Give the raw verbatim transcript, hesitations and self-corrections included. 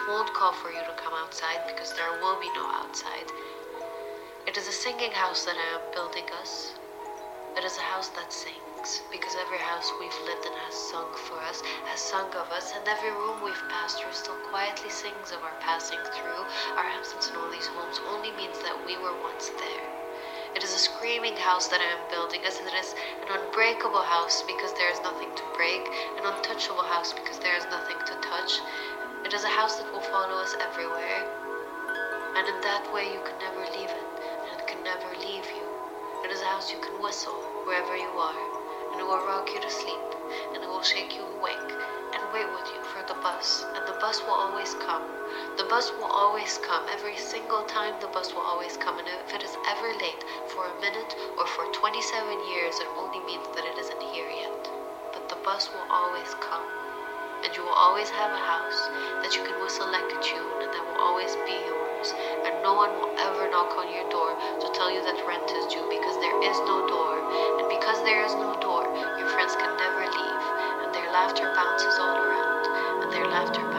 won't call for you to come outside because there will be no outside. It is a singing house that I am building us. It is a house that sings, because every house we've lived in has sung for us, has sung of us, and every room we've passed through still quietly sings of our passing through. Our absence in all these homes only means that we were once there. It is a screaming house that I am building us. It is an unbreakable house because there is nothing to break, an untouchable house because there is nothing to touch. It is a house that will follow us everywhere, and in that way you can never leave it, and it can never leave you. It is a house you can whistle wherever you are, and it will rock you to sleep, and it will shake you awake, and wait with you for the bus, and the bus will always come. The bus will always come. Every single time the bus will always come, and if it is ever late for a minute or for twenty-seven years, it only means that it isn't here yet. But the bus will always come, and you will always have a house that you can whistle like a tune, and that will always be yours, and no one will ever knock on your door to tell you that rent is due, because there is no door, and because there is no door, your friends can never leave, and their laughter bounces all around, and their laughter bounces